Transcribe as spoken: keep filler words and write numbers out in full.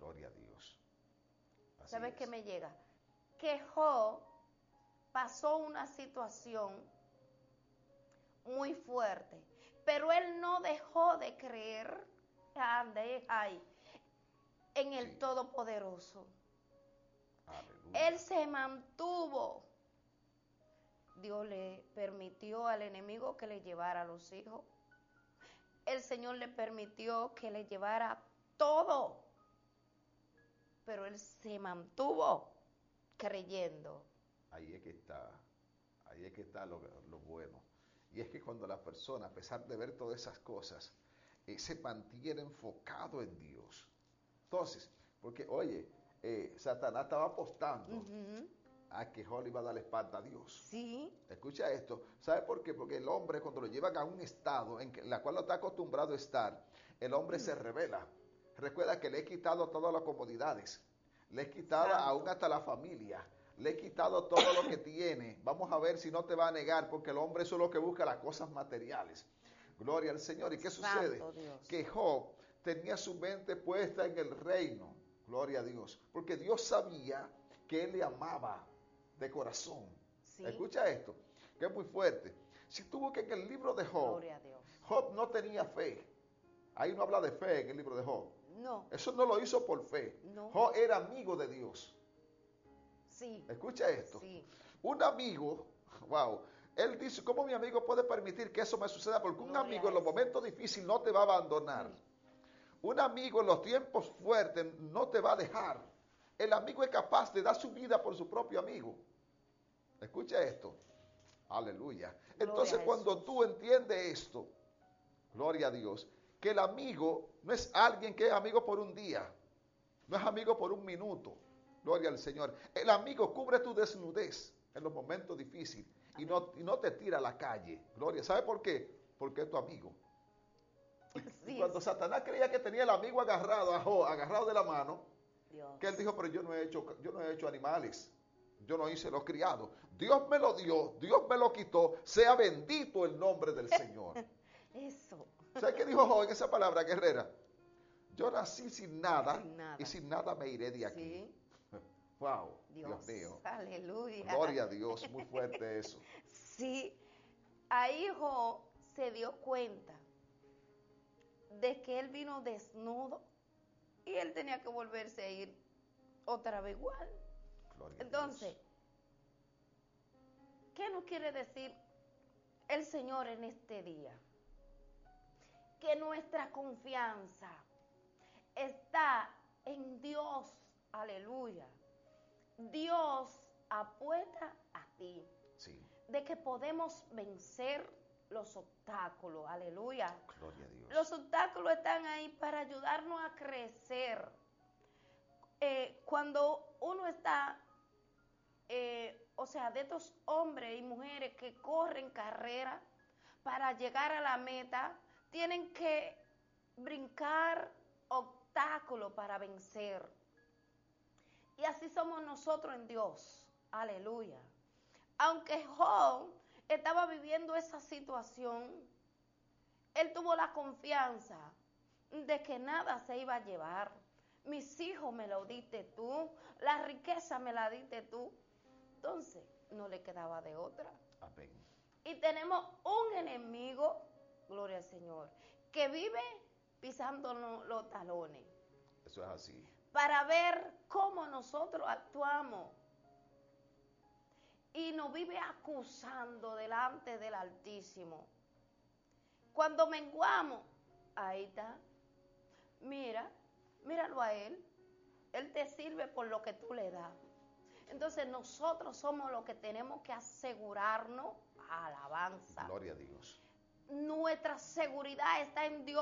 Gloria a Dios. Así ¿Sabes es. qué me llega? Que Job pasó una situación muy fuerte, pero él no dejó de creer ande, ay, en el Sí. Todopoderoso. Aleluya. Él se mantuvo. Dios le permitió al enemigo que le llevara a los hijos. El Señor le permitió que le llevara todo. Pero él se mantuvo creyendo. Ahí es que está, ahí es que está lo, lo bueno. Y es que cuando la persona, a pesar de ver todas esas cosas, eh, se mantiene enfocado en Dios. Entonces, porque oye, eh, Satanás estaba apostando Uh-huh. a que Job iba a dar la espalda a Dios. Sí. Escucha esto. ¿Sabe por qué? Porque el hombre, cuando lo llevan a un estado en que, la cual no está acostumbrado a estar, el hombre se revela. Recuerda que le he quitado todas las comodidades. Le he quitado Santo. aún hasta la familia. Le he quitado todo lo que tiene. Vamos a ver si no te va a negar, porque el hombre eso es lo que busca, las cosas materiales. Gloria al Señor. ¿Y qué sucede? Santo Dios. Que Job tenía su mente puesta en el reino. Gloria a Dios. Porque Dios sabía que él le amaba de corazón. Sí. Escucha esto, que es muy fuerte. Si tú buscas en el libro de Job, Gloria a Dios. Job no tenía fe. Ahí no habla de fe en el libro de Job. No. Eso no lo hizo por fe. No. Job era amigo de Dios. Sí. Escucha esto. Sí. Un amigo, wow, él dice, ¿cómo mi amigo puede permitir que eso me suceda? Porque un Gloria amigo a en los eso. momentos difíciles no te va a abandonar. Mm. Un amigo en los tiempos fuertes no te va a dejar. El amigo es capaz de dar su vida por su propio amigo. Escucha esto. Aleluya. Gloria Entonces a cuando Jesús. tú entiendes esto, gloria a Dios, que el amigo no es alguien que es amigo por un día, no es amigo por un minuto, gloria al Señor. El amigo cubre tu desnudez en los momentos difíciles y no, y no te tira a la calle, gloria. ¿Sabe por qué? Porque es tu amigo. Y, Sí, y cuando sí. Satanás creía que tenía el amigo agarrado, ajo, agarrado de la mano, Dios. que él dijo, pero yo no he hecho, yo no he hecho animales. Yo no hice los criados. Dios me lo dio, Dios me lo quitó. Sea bendito el nombre del Señor. Eso. ¿Sabes qué dijo Job en esa palabra, guerrera? Yo nací sin nada, Sin nada. y sin nada me iré de aquí. Sí. Wow, Dios. Dios mío. Aleluya. Gloria a Dios, muy fuerte eso. Sí. Ahí Job se dio cuenta de que él vino desnudo y él tenía que volverse a ir otra vez igual. Gloria a Entonces, Dios. ¿qué nos quiere decir el Señor en este día? Que nuestra confianza está en Dios. Aleluya. Dios apuesta a ti. Sí, De que podemos vencer los obstáculos. Aleluya. gloria a Dios. Los obstáculos están ahí para ayudarnos a crecer. Eh, cuando uno está, eh, o sea, de estos hombres y mujeres que corren carrera para llegar a la meta, tienen que brincar obstáculos para vencer. Y así somos nosotros en Dios. Aleluya. Aunque Job estaba viviendo esa situación, él tuvo la confianza de que nada se iba a llevar. Mis hijos me lo diste tú, la riqueza me la diste tú. Entonces, no le quedaba de otra. Amén. Y tenemos un enemigo, gloria al Señor, que vive pisándonos los talones Eso es así. para ver cómo nosotros actuamos. Y nos vive acusando delante del Altísimo. Cuando menguamos, ahí está. Mira, míralo a él. Él te sirve por lo que tú le das. Entonces nosotros somos los que tenemos que asegurarnos, alabanza. Gloria a Dios. Nuestra seguridad está en Dios.